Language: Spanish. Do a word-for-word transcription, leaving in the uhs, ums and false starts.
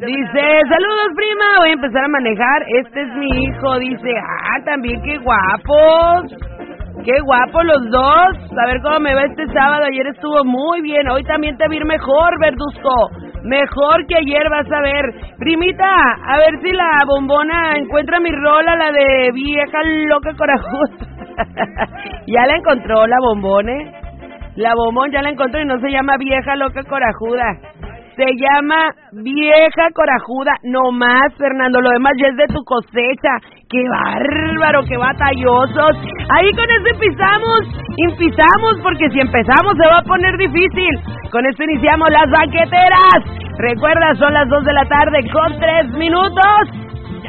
Dice, saludos prima, voy a empezar a manejar, este es mi hijo. Dice, ah, también qué guapos, qué guapos los dos. A ver cómo me va este sábado, ayer estuvo muy bien, hoy también te vi ir mejor, Verduzco, mejor que ayer, vas a ver. Primita, a ver si la bombona encuentra mi rola, la de vieja loca corajuda. Ya la encontró la bombone, la bombón ya la encontró y no se llama vieja loca corajuda. Se llama vieja corajuda, no más, Fernando, lo demás ya es de tu cosecha. ¡Qué bárbaro, qué batallosos! Ahí con eso empezamos, empezamos, porque si empezamos se va a poner difícil. Con esto iniciamos las banqueteras. Recuerda, son las dos de la tarde con tres minutos.